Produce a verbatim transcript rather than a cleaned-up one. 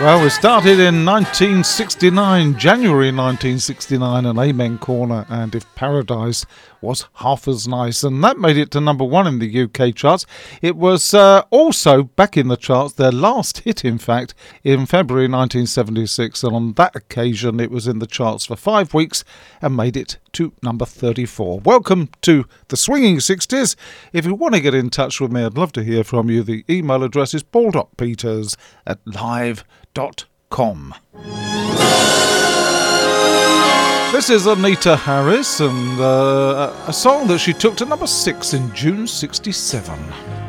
Well, we started in nineteen sixty-nine, January nineteen sixty-nine, an Amen Corner, and If Paradise Was Half As Nice, and that made it to number one in the U K charts. It was uh, also back in the charts, their last hit in fact, in February nineteen seventy-six, and on that occasion it was in the charts for five weeks and made it to number thirty-four. Welcome to the Swinging sixties. If you want to get in touch with me, I'd love to hear from you. The email address is paul dot peters at live dot com. This is Anita Harris and uh, a song that she took to number six in June sixty-seven.